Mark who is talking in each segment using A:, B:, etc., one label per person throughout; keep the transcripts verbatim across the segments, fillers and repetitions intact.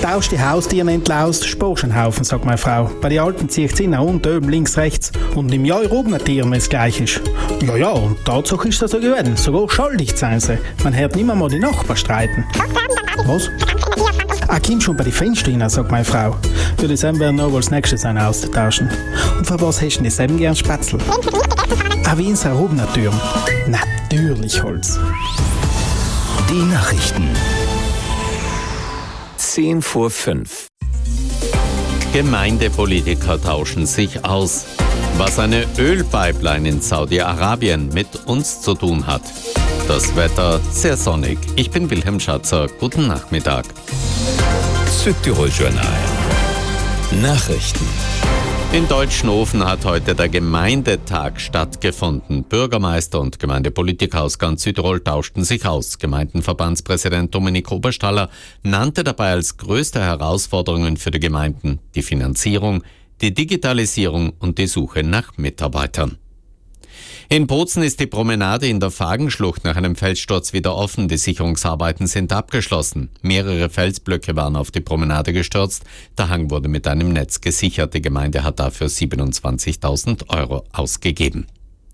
A: tauschst die Haustiere entlaust, sparst einen Haufen, sagt meine Frau. Bei den Alten zieht sie nach unten, oben, links, rechts. Und im Jahr oben ein Tier, wenn es gleich ist. Ja, ja, und Tatsache ist das so gewesen. Sogar schuldig sein sie. Man hört nicht mehr mal die Nachbarn streiten. Was? Ah, komm schon bei den Fenstern rein, sagt meine Frau. Für das werden wir noch als nächstes einen austauschen. Und für was hast du denn selben gern Spätzle? Ah, wie in so einer hobenen Tür. Natürlich Holz.
B: Die Nachrichten. Zehn vor fünf.
C: Gemeindepolitiker tauschen sich aus. Was eine Ölpipeline in Saudi-Arabien mit uns zu tun hat. Das Wetter sehr sonnig. Ich bin Wilhelm Schatzer. Guten Nachmittag.
B: Südtirol Journal. Nachrichten.
C: In Deutschnofen hat heute der Gemeindetag stattgefunden. Bürgermeister und Gemeindepolitiker aus ganz Südtirol tauschten sich aus. Gemeindenverbandspräsident Dominik Oberstaller nannte dabei als größte Herausforderungen für die Gemeinden die Finanzierung, die Digitalisierung und die Suche nach Mitarbeitern. In Bozen ist die Promenade in der Fagenschlucht nach einem Felssturz wieder offen. Die Sicherungsarbeiten sind abgeschlossen. Mehrere Felsblöcke waren auf die Promenade gestürzt. Der Hang wurde mit einem Netz gesichert. Die Gemeinde hat dafür siebenundzwanzigtausend Euro ausgegeben.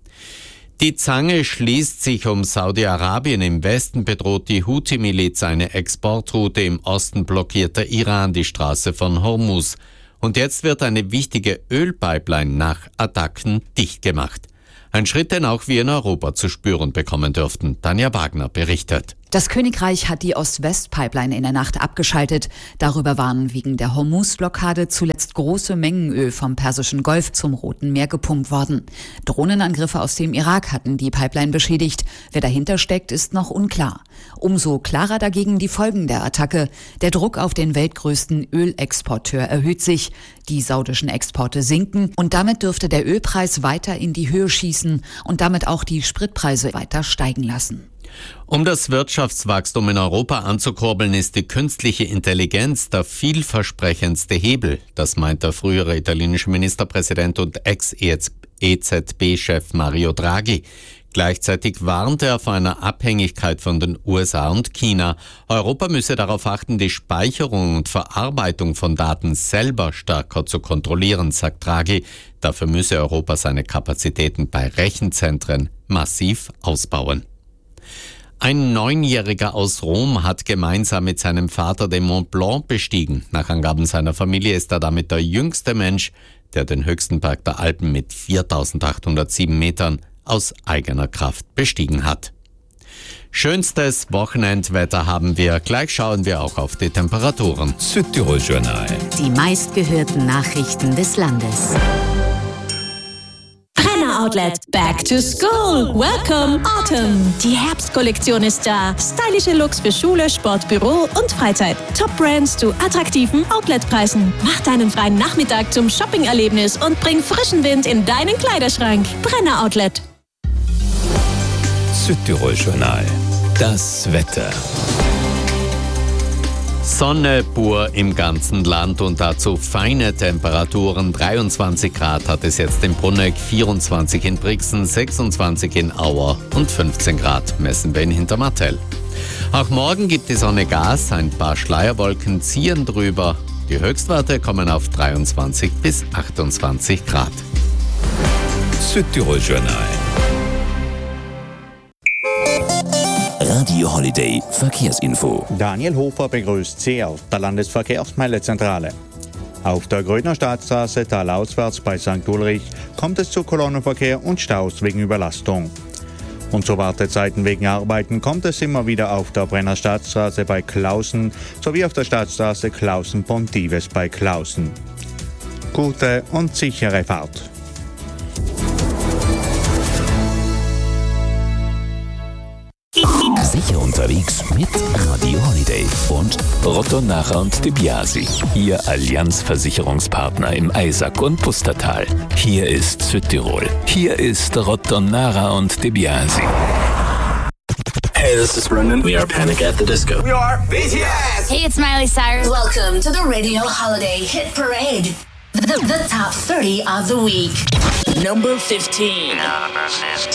C: Die Zange schließt sich um Saudi-Arabien. Im Westen bedroht die Houthi-Miliz eine Exportroute. Im Osten blockiert der Iran die Straße von Hormuz. Und jetzt wird eine wichtige Ölpipeline nach Attacken dicht gemacht. Ein Schritt, den auch wir in Europa zu spüren bekommen dürften. Tanja Wagner berichtet.
D: Das Königreich hat die Ost-West-Pipeline in der Nacht abgeschaltet. Darüber waren wegen der Hormuz-Blockade zuletzt große Mengen Öl vom Persischen Golf zum Roten Meer gepumpt worden. Drohnenangriffe aus dem Irak hatten die Pipeline beschädigt. Wer dahinter steckt, ist noch unklar. Umso klarer dagegen die Folgen der Attacke. Der Druck auf den weltgrößten Ölexporteur erhöht sich. Die saudischen Exporte sinken und damit dürfte der Ölpreis weiter in die Höhe schießen und damit auch die Spritpreise weiter steigen lassen.
C: Um das Wirtschaftswachstum in Europa anzukurbeln, ist die künstliche Intelligenz der vielversprechendste Hebel. Das meint der frühere italienische Ministerpräsident und Ex-E Z B-Chef Mario Draghi. Gleichzeitig warnte er vor einer Abhängigkeit von den U S A und China. Europa müsse darauf achten, die Speicherung und Verarbeitung von Daten selber stärker zu kontrollieren, sagt Draghi. Dafür müsse Europa seine Kapazitäten bei Rechenzentren massiv ausbauen. Ein Neunjähriger aus Rom hat gemeinsam mit seinem Vater den Mont Blanc bestiegen. Nach Angaben seiner Familie ist er damit der jüngste Mensch, der den höchsten Berg der Alpen mit viertausendachthundertsieben Metern aus eigener Kraft bestiegen hat. Schönstes Wochenendwetter haben wir. Gleich schauen wir auch auf die Temperaturen.
B: Südtirol Journal.
E: Die meistgehörten Nachrichten des Landes.
F: Outlet. Back to school. Welcome Autumn. Die Herbstkollektion ist da. Stylische Looks für Schule, Sport, Büro und Freizeit. Top-Brands zu attraktiven Outletpreisen. Mach deinen freien Nachmittag zum Shopping-Erlebnis und bring frischen Wind in deinen Kleiderschrank. Brenner Outlet.
B: Südtirol Journal. Das Wetter.
C: Sonne pur im ganzen Land und dazu feine Temperaturen. dreiundzwanzig Grad hat es jetzt in Brunneck, vierundzwanzig in Brixen, sechsundzwanzig in Auer und fünfzehn Grad messen wir in Hintermartell. Auch morgen gibt die Sonne Gas, ein paar Schleierwolken ziehen drüber. Die Höchstwerte kommen auf dreiundzwanzig bis achtundzwanzig Grad.
B: Südtirol Journal. Radio Holiday Verkehrsinfo.
G: Daniel Hofer begrüßt Sie auf der Landesverkehrsmeldezentrale. Auf der Grödner Staatsstraße talauswärts bei Sankt Ulrich kommt es zu Kolonnenverkehr und Staus wegen Überlastung. Und zu Wartezeiten wegen Arbeiten kommt es immer wieder auf der Brenner Staatsstraße bei Klausen sowie auf der Staatsstraße Klausen-Pontives bei Klausen. Gute und sichere Fahrt.
B: Sicher unterwegs mit Radio Holiday und Rotto Nacher und De Biasi, Ihr Allianz-Versicherungspartner im Eisack und Pustertal. Hier ist Südtirol. Hier ist Rotto Nacher und De Biasi.
H: Hey, this is Brendan. We are Panic at the Disco.
I: We are B T S.
J: Hey, it's Miley Cyrus.
K: Welcome to the Radio Holiday Hit Parade. The, the, the top thirty of the week.
H: Number fifteen.